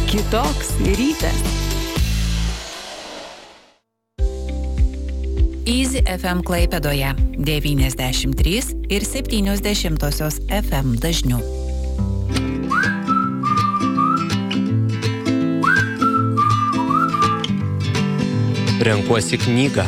Kitoks rytas. Easy FM Klaipėdoje 93 ir 70 FM dažniu. Renkuosi knygą.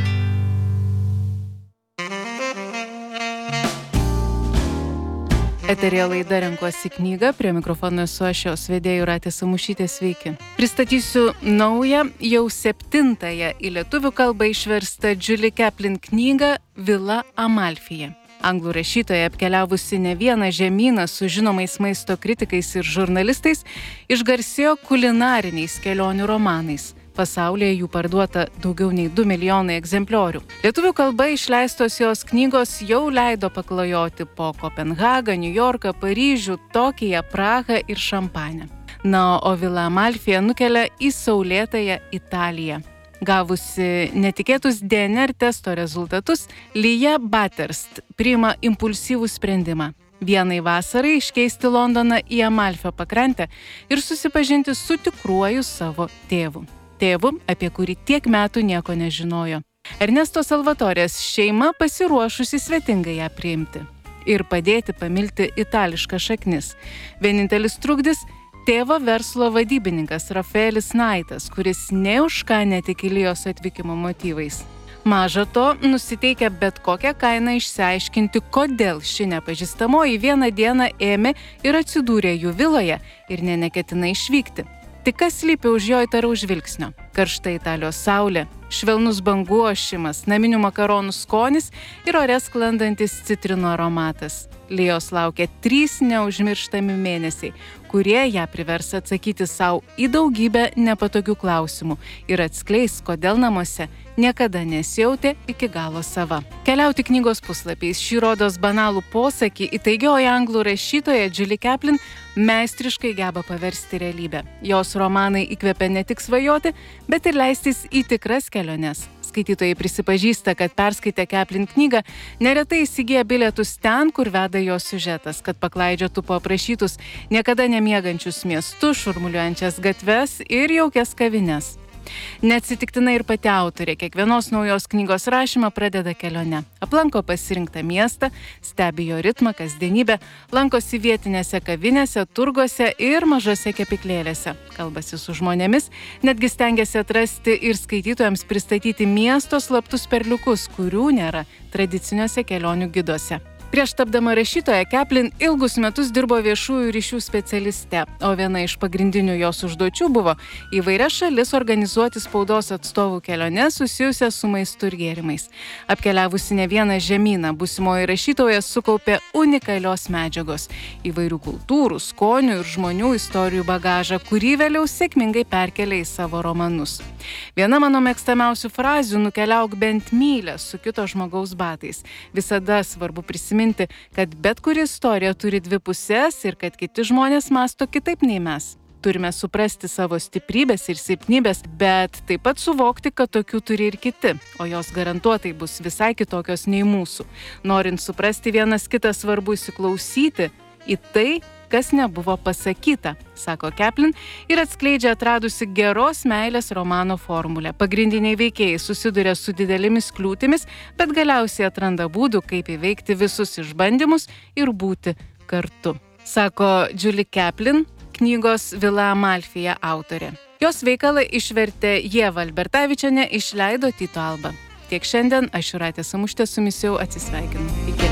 Eterija laida Renkuosi knygą, prie mikrofono esu aš, jos vedėja Jūratė Samušytė, sveiki. Pristatysiu naują, jau 7-ąją į lietuvių kalbą išverstą Julie Kaplan knygą Vila Amalfija. Anglų rašytoja, apkeliavusi ne vieną žemyną su žinomais maisto kritikais ir žurnalistais, išgarsėjo kulinariniais kelionių romanais. Pasaulyje jų parduota daugiau nei 2 milijonai egzempliorių. Lietuvių kalba išleistos jos knygos jau leido paklajoti po Kopenhagą, Niujorką, Paryžių, Tokiją, Prahą ir Šampanę. Na, o Vila Amalfija nukelia į saulėtąją Italiją. Gavusi netikėtus DNR testo rezultatus, Lija Bathurst priima impulsyvų sprendimą. Vienai vasarai iškeisti Londoną į Amalfio pakrantę ir susipažinti su tikruoju savo tėvu. Tėvu, apie kurį tiek metų nieko nežinojo. Ernesto Salvatorės šeima pasiruošusi svetingai ją priimti ir padėti pamilti itališkas šaknis. Vienintelis trukdis – tėvo verslo vadybininkas Rafaelis Naitas, kuris nė už ką netiki Lijos atvykimo motyvais. Maža to, nusiteikę bet kokią kainą išsiaiškinti, kodėl ši nepažįstamoji vieną dieną ėmė ir atsidūrė jų viloje ir neketina išvykti. Tik kas slypi už jo įtaraus žvilgsnio? Karšta Italijos saulė, švelnus bangų ošimas, naminių makaronų skonis ir ore sklandantis citrinų aromatas. Lijos laukia 3 neužmirštami mėnesiai, kurie ją privers atsakyti savo į daugybę nepatogių klausimų ir atskleis, kodėl namuose niekada nesijautė iki galo sava. Keliauti knygos puslapiais. Šį rodos banalų posakį įtaigioji anglų rašytoja Julie Kaplan meistriškai geba paversti realybę. Jos romanai įkvepia ne tik svajoti, bet ir leistis į tikras keliones. Skaitytojai prisipažįsta, kad perskaitę Kaplan knygą neretai įsigyja bilietus ten, kur veda jos siužetas, kad paklaidžiotų po aprašytus niekada nemiegančius miestus, šurmuliuojančias gatves ir jaukias kavines. Neatsitiktinai ir pati autorė kiekvienos naujos knygos rašymą pradeda kelione. Aplanko pasirinktą miestą, stebi jo ritmą, kasdienybę, lankosi vietinėse kavinėse, turguose ir mažose kepyklėlėse. Kalbasi su žmonėmis, netgi stengiasi atrasti ir skaitytojams pristatyti miesto slaptus perliukus, kurių nėra tradiciniuose kelionių giduose. Prieš tapdama rašytoja, Kaplan ilgus metus dirbo viešųjų ryšių specialiste, o viena iš pagrindinių jos užduočių buvo įvairias šalis organizuoti spaudos atstovų keliones susijusias su maistu ir gėrimais. Apkeliavusi ne vieną žemyną, būsimoji rašytoja sukaupė unikalios medžiagos, įvairių kultūrų, skonių ir žmonių istorijų bagažą, kurį vėliau sėkmingai perkelia į savo romanus. Viena mano mėgstamiausių frazių: nukeliauk bent mylę su kito žmogaus batais. Visada svarbu prisiminti, kad bet kuri istorija turi 2 pusės ir kad kiti žmonės mąsto kitaip nei mes. Turime suprasti savo stiprybės ir silpnybės, bet taip pat suvokti, kad tokių turi ir kiti, o jos garantuotai bus visai kitokios nei mūsų. Norint suprasti vienas kitą, svarbu įsiklausyti į tai, kas nebuvo pasakyta, sako Kaplan ir atskleidžia atradusi geros meilės romano formulę. Pagrindiniai veikėjai susiduria su didelėmis kliūtimis, bet galiausiai atranda būdų, kaip įveikti visus išbandymus ir būti kartu, sako Julie Kaplan, knygos Vila Amalfija autorė. Jos veikalą išvertė Ieva Albertavičienė, išleido Tyto Alba. Tiek šiandien, aš Jūratė Samušytė su jumis jau atsisveikinu. Iki.